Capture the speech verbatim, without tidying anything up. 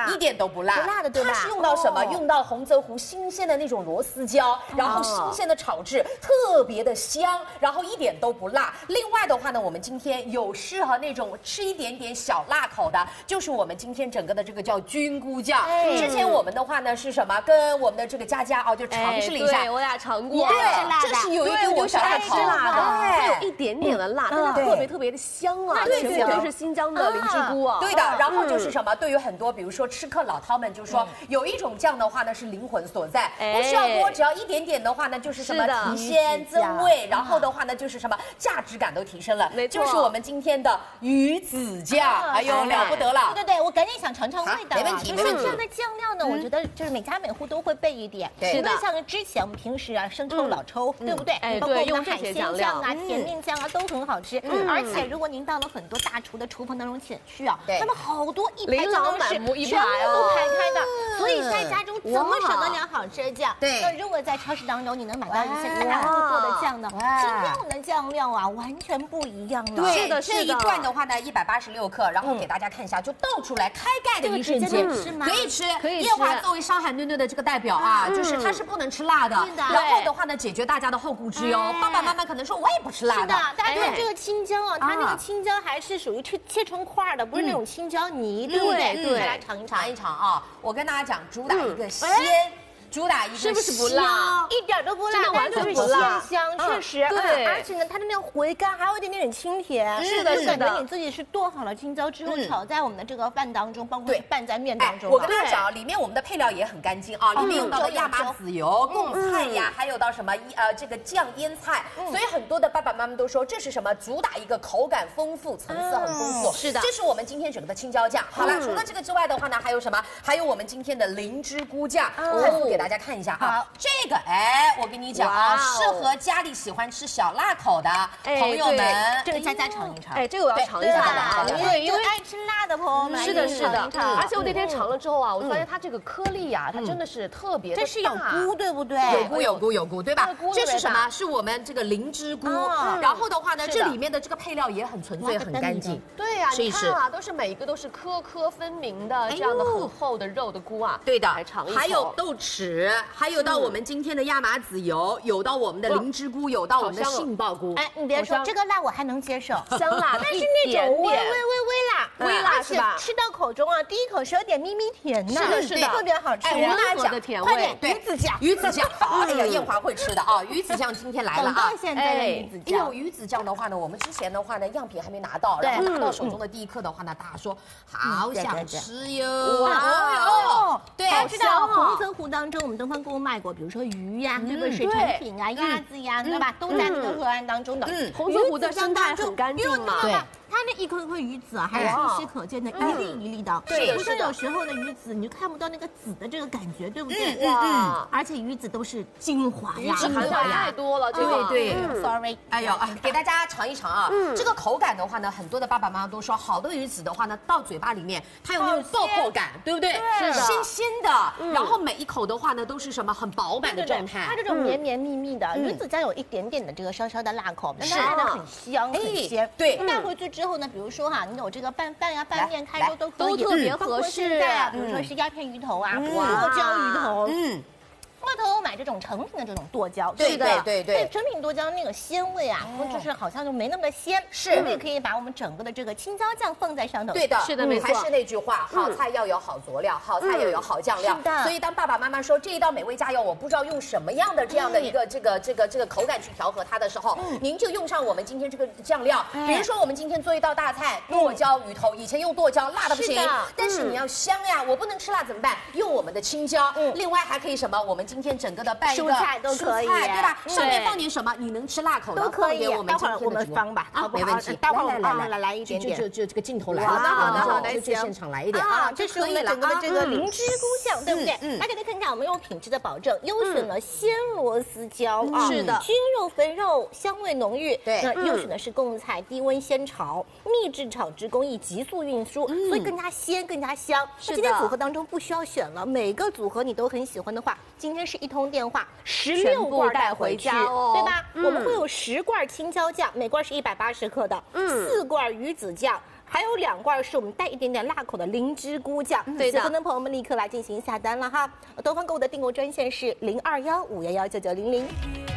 辣， 一点都不辣， 不辣的对吧？ 它是用到什么？用到洪泽湖新鲜的那种螺丝椒，然后新鲜的炒制，特别的香，然后一点都不辣。另外的话呢，我们今天有适合那种吃一点点小辣口的，就是我们今天整个的这个叫菌菇酱。之前我们的话呢是什么？跟我们的这个佳佳哦，就尝试了一下， 对我俩尝过， 对，这是有一点点小辣口， 辣的，它有一点点的辣，但它特别特别的香啊， 对全部都是新疆的灵芝菇啊。 对的，然后就是什么？对于很多比如说吃客老饕们，就说有一种酱的话呢是灵魂所在，不需要多，只要一点点的话呢就是什么提鲜增味，然后的话呢就是什么价值感都提升了，就是我们今天的鱼子酱，哎呦了不得了！ 对对对，我赶紧想尝尝味道， 没问题， 没问题。这样的酱料呢，我觉得就是每家每户都会备一点， 是的。像之前我们平时啊生抽、老抽，对不对？ 哎， 包括我用们的海鲜酱啊、甜面酱啊都很好吃。而且如果您到了很多大厨的厨房当中去啊，他们好多一排酱都是全部都排开的，所以在家中怎么少得了好吃的酱？ 对。 那如果在超市当中你能买到一些大制作的酱呢，今天我们的酱料啊完全不一样了。 对，这一罐的话呢一百八十六克，然后给大家看一下，就倒出来开盖的一瞬间，可以吃。 可以吃。 夜华作为伤寒顿顿的这个代表啊，就是它是不能吃辣的。然后的话呢，解决大家的后顾之忧。爸爸妈妈可能说我也不吃辣的。 是的，大家看这个青椒啊，它那个青椒还是属于切切成块的，不是那种青椒泥，对不对？ 对， 来尝一尝尝一尝啊！我跟大家讲，主打一个鲜。主打一个是不是不辣？ 一点都不辣， 真的完全不辣，鲜香，确实。 对， 而且呢，它的那个回甘还有一点点清甜。 是的，是的。 感觉你自己是剁好了青椒之后炒在我们的这个饭当中，包括拌在面当中。 我跟大家讲，里面我们的配料也很干净啊，里面用到了亚麻籽油、贡菜呀，还有到什么呃这个酱腌菜，所以很多的爸爸妈妈都说这是什么？主打一个口感丰富，层次很丰富。 是的， 这是我们今天整个的青椒酱。好了，除了这个之外的话呢，还有什么？还有我们今天的灵芝菇酱，快速给大家看一下啊。这个哎，我跟你讲啊，适合家里喜欢吃小辣口的朋友们， 这个佳佳尝一尝。 哎，这个我要尝一下的，因为因为爱吃辣的朋友们， 是的，是的。而且我那天尝了之后啊，我发现它这个颗粒呀，它真的是特别的大。 这是有菇，对不对？ 有菇，有菇，有菇，对吧？这是什么？是我们这个灵芝菇。然后的话呢，这里面的这个配料也很纯粹，很干净。 对呀，你看啊，都是每一个都是颗颗分明的这样的很厚的肉的菇啊。 对的， 来尝一还有豆豉，还有到我们今天的亚麻籽油，有到我们的灵芝菇，有到我们的杏鲍菇。 哎，你别说这个辣我还能接受， 香辣， 但是那种微微微微辣， 微辣是吧？ 吃到口中啊，第一口是有点咪咪甜的， 是的，是的， 特别好吃。 哎，我跟大家讲的甜味， 鱼子酱， 鱼子酱，哎呀，艳华会吃的啊，鱼子酱今天来了啊！ 现在的鱼子酱， 有鱼子酱的话呢，我们之前的话呢，样品还没拿到，然后拿到手中的第一刻的话呢，大家说好想吃哟， 哇， 对， 我知道洪泽湖当中，我们东方购物卖过，比如说鱼呀，对不对？水产品啊，鸭子呀，对吧？都在那个河岸当中的。 嗯，洪泽湖的生态很干净嘛， 对。它那一颗一颗鱼籽啊，还是清晰可见的，一粒一粒的。 对， 不像有时候的鱼籽，你就看不到那个籽的这个感觉，对不对？ 嗯嗯。 而且鱼籽都是精华呀， 精华太多了， 对对。 Sorry， 哎呦啊，给大家尝一尝啊。这个口感的话呢，很多的爸爸妈妈都说，好的鱼籽的话呢，到嘴巴里面它有那种爆破感，对不对？ 是的， 鲜鲜的。然后每一口的话呢，都是什么很饱满的状态。 它这种绵绵密密的鱼籽酱有一点点的这个稍稍的辣口，但是它很香很鲜。 对， 带回去之后呢，比如说哈。 你有这个拌饭呀、拌面、开粥都可以， 都特别合适。 现在啊，比如说是鸦片鱼头啊、剁椒鱼头，嗯。 外头买这种成品的这种剁椒， 对对对对， 成品剁椒那个鲜味啊，就是好像就没那么的鲜。是，我们也可以把我们整个的这个青椒酱放在上头。 对的， 是的，没错。 还是那句话，好菜要有好佐料，好菜要有好酱料。是的。所以当爸爸妈妈说这一道美味佳肴，我不知道用什么样的这样的一个这个这个这个口感去调和它的时候，您就用上我们今天这个酱料。比如说我们今天做一道大菜，剁椒鱼头，以前用剁椒辣的不行，但是你要香呀，我不能吃辣怎么办？用我们的青椒。另外还可以什么？我们今天整个的拌。 蔬菜都可以， 对吧？上面放点什么？你能吃辣口的， 都可以。 我们今天我们放吧， 啊，没问题。 待会儿来来来来一点点， 就就这个镜头来， 好的好的好的， 就现场来一点啊， 这是我们整个的这个灵芝菇酱，对不对？嗯。大家可以看看，我们用品质的保证，优选了鲜螺丝椒啊， 是的， 菌肉肥肉，香味浓郁。 对， 那优选的是贡菜，低温先炒，秘制炒制工艺，急速运输，所以更加鲜，更加香。 是的。 今天组合当中不需要选了，每个组合你都很喜欢的话，今天是一通电话，十六。 罐带回家哦，对吧？我们会有十罐青椒酱，每罐是一百八十克的，四罐鱼子酱。 还有两罐是我们带一点点辣口的灵芝菇酱。 对的， 可能朋友们立刻来进行下单了哈。东方购物的订购专线是零二幺五幺幺九九零零。